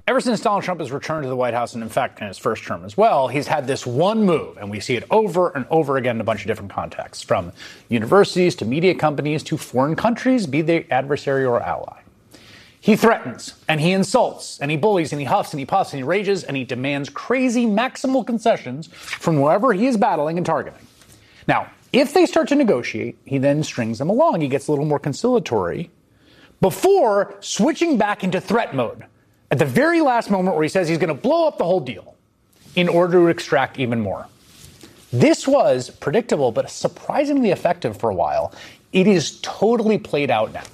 ever since Donald Trump has returned to the White House, and in fact, in his first term as well, he's had this one move, and we see it over and over again in a bunch of different contexts, from universities to media companies to foreign countries, be they adversary or ally. He threatens, and he insults, and he bullies, and he huffs, and he puffs, and he rages, and he demands crazy maximal concessions from whoever he is battling and targeting. Now, if they start to negotiate, he then strings them along. He gets a little more conciliatory before switching back into threat mode at the very last moment, where he says he's going to blow up the whole deal in order to extract even more. This was predictable, but surprisingly effective for a while. It is totally played out now.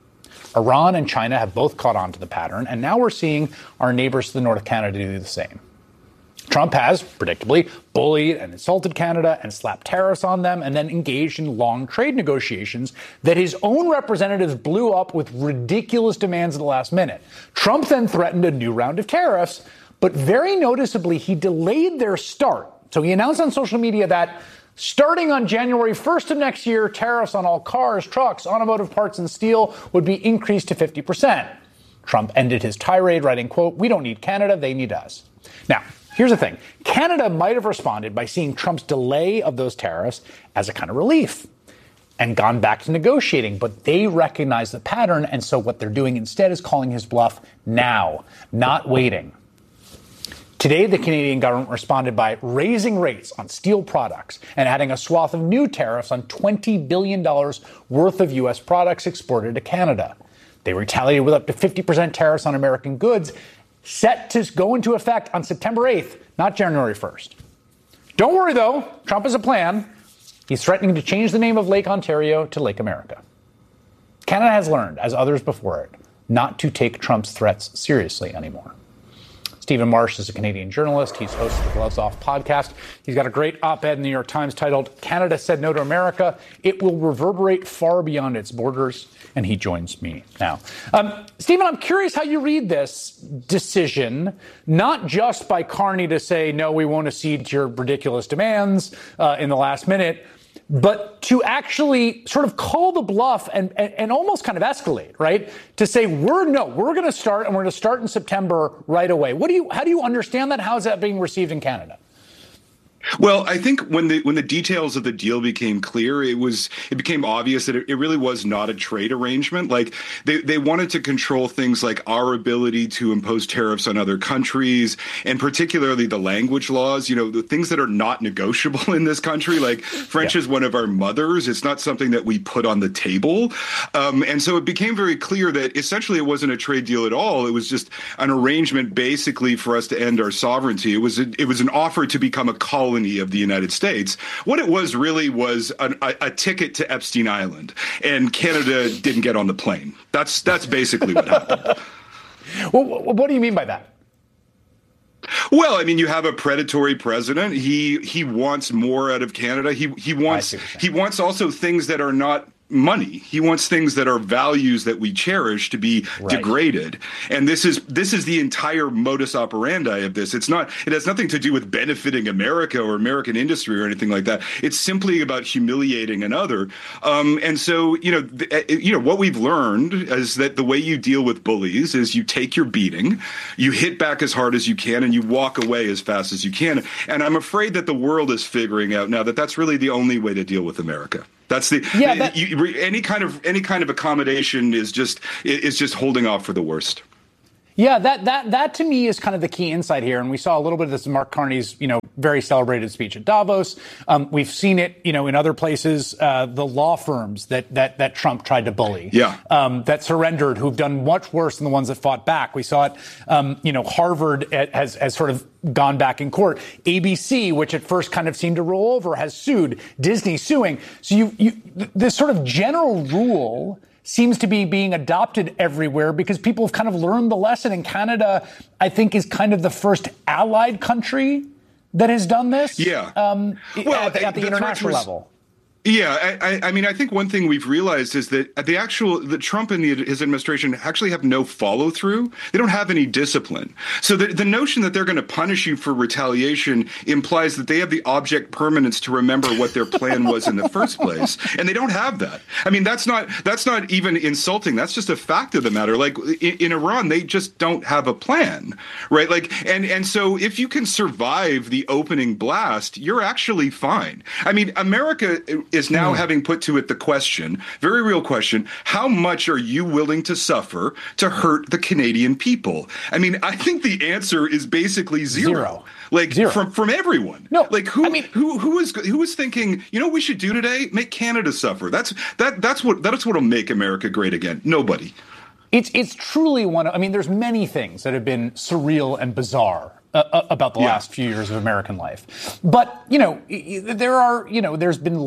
Iran and China have both caught on to the pattern, and now we're seeing our neighbors to the north of Canada do the same. Trump has, predictably, bullied and insulted Canada and slapped tariffs on them, and then engaged in long trade negotiations that his own representatives blew up with ridiculous demands at the last minute. Trump then threatened a new round of tariffs, but very noticeably, he delayed their start. So he announced on social media that starting on January 1st of next year, tariffs on all cars, trucks, automotive parts, and steel would be increased to 50%. Trump ended his tirade, writing, quote, "We don't need Canada, they need us." Now, here's the thing. Canada might have responded by seeing Trump's delay of those tariffs as a kind of relief and gone back to negotiating, but they recognize the pattern, and so what they're doing instead is calling his bluff now, not waiting. Today, the Canadian government responded by raising rates on steel products and adding a swath of new tariffs on $20 billion worth of U.S. products exported to Canada. They retaliated with up to 50% tariffs on American goods, set to go into effect on September 8th, not January 1st. Don't worry, though. Trump has a plan. He's threatening to change the name of Lake Ontario to Lake America. Canada has learned, as others before it, not to take Trump's threats seriously anymore. Stephen Marsh is a Canadian journalist. He's host of the Gloves Off podcast. He's got a great op-ed in the New York Times titled, "Canada Said No to America. It Will Reverberate Far Beyond Its Borders." And he joins me now. Stephen, I'm curious how you read this decision, not just by Carney to say, no, we won't accede to your ridiculous demands in the last minute, but to actually sort of call the bluff and almost kind of escalate, right? To say, we're going to start, and we're going to start in September right away. How do you understand that? How is that being received in Canada? Well, I think when the details of the deal became clear, it became obvious that it really was not a trade arrangement. Like they wanted to control things like our ability to impose tariffs on other countries, and particularly the language laws, the things that are not negotiable in this country. Like French is one of our mothers. It's not something that we put on the table. And so it became very clear that essentially it wasn't a trade deal at all. It was just an arrangement basically for us to end our sovereignty. It was an offer to become a colony of the United States. What it was really was a ticket to Epstein Island, and Canada didn't get on the plane. That's basically what happened. Well, what do you mean by that? Well, I mean, you have a predatory president. He wants more out of Canada. He wants also things that are not money. He wants things that are values that we cherish to be degraded. And this is the entire modus operandi of this. It has nothing to do with benefiting America or American industry or anything like that. It's simply about humiliating another. And so, what we've learned is that the way you deal with bullies is you take your beating, you hit back as hard as you can, and you walk away as fast as you can. And I'm afraid that the world is figuring out now that that's really the only way to deal with America. That's any kind of accommodation is just holding off for the worst. Yeah, that to me is kind of the key insight here. And we saw a little bit of this in Mark Carney's, very celebrated speech at Davos. We've seen it, in other places, the law firms that Trump tried to bully, that surrendered, who've done much worse than the ones that fought back. We saw it, Harvard has sort of gone back in court. ABC, which at first kind of seemed to roll over, has sued. Disney suing. So this sort of general rule seems to be being adopted everywhere because people have kind of learned the lesson. And Canada, I think, is kind of the first allied country that has done this. Yeah. At the international level. Yeah, I mean, I think one thing we've realized is that the Trump and his administration actually have no follow through. They don't have any discipline. So the notion that they're going to punish you for retaliation implies that they have the object permanence to remember what their plan was in the first place, and they don't have that. I mean, that's not even insulting. That's just a fact of the matter. Like in Iran, they just don't have a plan, right? Like, and so if you can survive the opening blast, you're actually fine. I mean, America is now having put to it the question, very real question, how much are you willing to suffer to hurt the Canadian people? I mean, I think the answer is basically zero. Like zero. From everyone. No, like who is thinking, you know what we should do today? Make Canada suffer. That's what'll make America great again. Nobody. It's truly there's many things that have been surreal and bizarre about the last few years of American life. But, there's been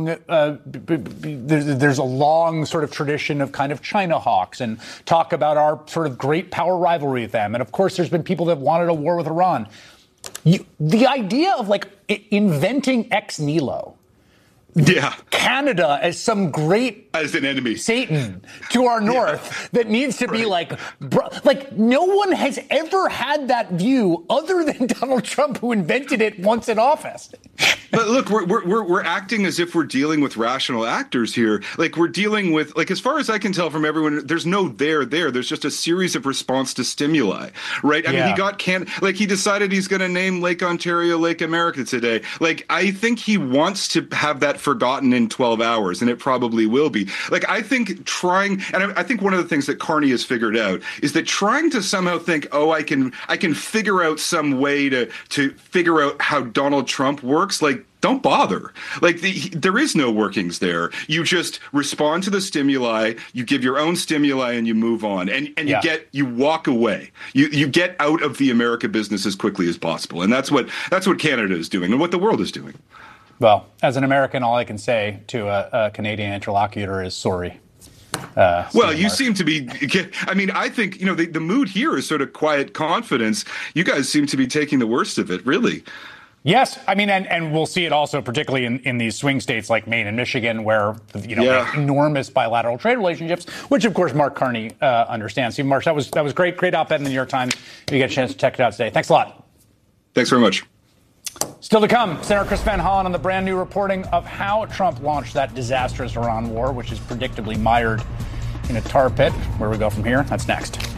there's a long sort of tradition of kind of China hawks and talk about our sort of great power rivalry with them. And of course, there's been people that wanted a war with Iran. The idea of inventing ex nihilo. Canada as some great as an enemy Satan to our north that needs to be no one has ever had that view other than Donald Trump, who invented it once in office. But look, we're acting as if we're dealing with rational actors here. Like we're dealing with, as far as I can tell from everyone, there's no there. There's just a series of response to stimuli, right? I mean, he decided he's going to name Lake Ontario Lake America today. Like, I think he wants to have that forgotten in 12 hours, and it probably will be. Like, I think I think one of the things that Carney has figured out is that trying to somehow think, I can figure out some way to figure out how Donald Trump works. Like, don't bother. Like, there is no workings there. You just respond to the stimuli, you give your own stimuli, and you move on. And you walk away. You get out of the America business as quickly as possible. And that's what Canada is doing and what the world is doing. Well, as an American, all I can say to a Canadian interlocutor is sorry. You seem to be. I mean, I think, the mood here is sort of quiet confidence. You guys seem to be taking the worst of it, really. Yes. I mean, and we'll see it also particularly in these swing states like Maine and Michigan, where, we have enormous bilateral trade relationships, which, of course, Mark Carney understands. See, Mark, that was great. Great op-ed in the New York Times. You get a chance to check it out today. Thanks a lot. Thanks very much. Still to come, Senator Chris Van Hollen on the brand new reporting of how Trump launched that disastrous Iran war, which is predictably mired in a tar pit. Where we go from here, that's next.